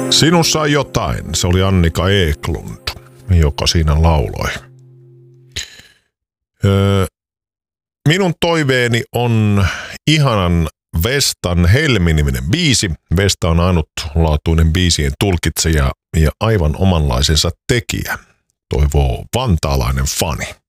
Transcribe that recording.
Sinussa on jotain, se oli Annika Eklund, joka siinä lauloi. Minun toiveeni on ihanan Vestan Helmi-niminen biisi. Vesta on ainutlaatuinen biisien tulkitsija ja aivan omanlaisensa tekijä, toivoo vantaalainen fani.